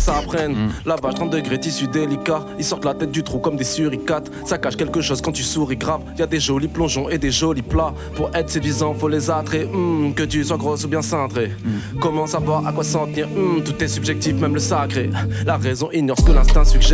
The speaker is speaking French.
ça apprenne. La vache 30 degrés, tissu délicat. Ils sortent la tête du trou comme des suricates. Ça cache quelque chose quand tu souris grave. Y'a des jolis plongeons et des jolis plats. Pour être séduisant, faut les attrer. Que tu sois grosse ou bien cintré. Comment savoir à quoi s'en tenir? Tout est subjectif, même le sacré. La raison ignore ce que l'instinct suggère.